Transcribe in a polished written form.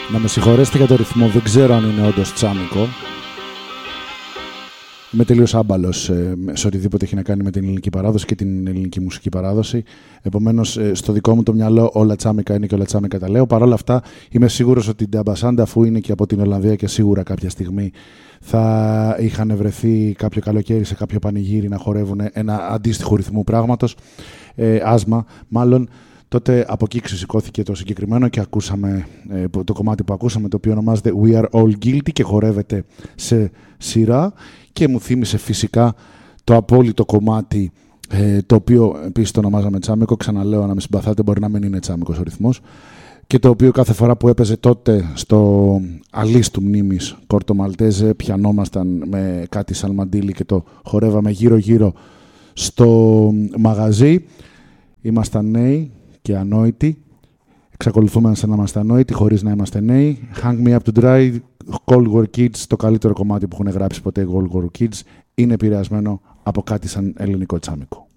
Να με συγχωρέσετε για το ρυθμό, δεν ξέρω αν είναι όντως τσάμικο. Είμαι τελείως άμπαλος σε οτιδήποτε έχει να κάνει με την ελληνική παράδοση και την ελληνική μουσική παράδοση. Επομένως, στο δικό μου το μυαλό όλα τσάμικα είναι και όλα τσάμικα τα λέω. Παρ' όλα αυτά, είμαι σίγουρος ότι η Νταμπασάντα, αφού είναι και από την Ολλανδία και σίγουρα κάποια στιγμή θα είχαν βρεθεί κάποιο καλοκαίρι σε κάποιο πανηγύρι να χορεύουν ένα αντίστοιχο ρυθμού πράγματος, άσμα μάλλον. Τότε από εκεί ξεσηκώθηκε το συγκεκριμένο και ακούσαμε το κομμάτι που ακούσαμε, το οποίο ονομάζεται We Are All Guilty και χορεύεται σε σειρά, και μου θύμισε φυσικά το απόλυτο κομμάτι, το οποίο επίσης το ονομάζαμε τσάμικο. Ξαναλέω, να με συμπαθάτε, μπορεί να μην είναι τσάμικος ο ρυθμός, και το οποίο κάθε φορά που έπαιζε τότε στο αλής του μνήμης Κόρτο Μαλτέζε πιανόμασταν με κάτι σαλμαντήλι και το χορεύαμε γύρω-γύρω στο μαγαζί. Ήμασταν νέοι και ανόητοι. Εξακολουθούμε να είμαστε ανόητοι χωρίς να είμαστε νέοι. Hang Me Up to Dry, Cold War Kids, το καλύτερο κομμάτι που έχουν γράψει ποτέ οι Cold War Kids, είναι επηρεασμένο από κάτι σαν ελληνικό τσάμικο.